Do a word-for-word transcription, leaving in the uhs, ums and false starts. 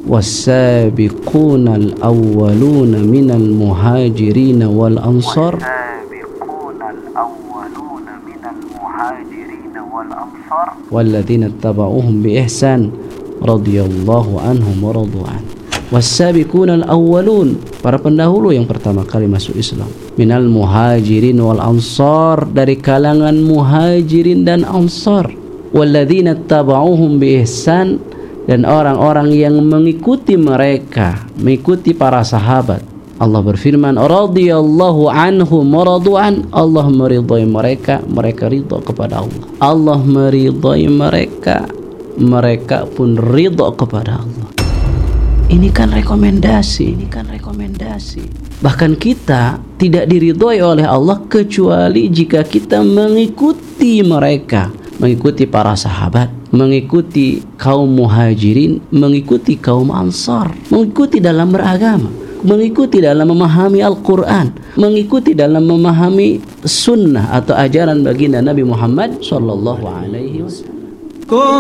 was-sabiqunal awwaluna minal muhajirin wal ansar walladzina tabauhum bi ihsan radhiyallahu anhum wa radu an. Was-sabiqunal awwalun, para pendahulu yang pertama kali masuk Islam, minal muhajirin wal ansar, dari kalangan muhajirin dan ansar, walladzina tabauhum bi ihsan, dan orang-orang yang mengikuti mereka, mengikuti para sahabat. Allah berfirman, radhiyallahu anhum wa radu an, Allah meridhai mereka, mereka ridha kepada Allah. Allah meridhai mereka, mereka pun ridha kepada Allah. Ini kan rekomendasi, ini kan rekomendasi. Bahkan kita tidak diridhoi oleh Allah kecuali jika kita mengikuti mereka, mengikuti para sahabat, mengikuti kaum muhajirin, mengikuti kaum ansar, mengikuti dalam beragama, mengikuti dalam memahami Al-Quran, mengikuti dalam memahami sunnah atau ajaran baginda Nabi Muhammad sallallahu alaihi wasallam.